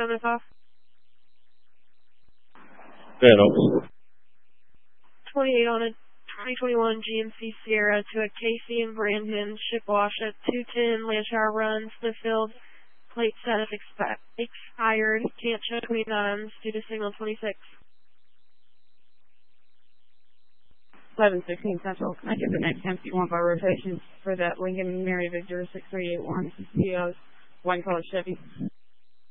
on this off. Van Oaks. 28 on a 2021 GMC Sierra to a Casey and Brandon ship wash at 210 Lanshire Run, Smithfield. Plate status expired. Can't show 29s due to signal 26. 11:16 Central. Can I get the next empty one by rotation for that Lincoln Mary Victor 6381 CEO's white color Chevy?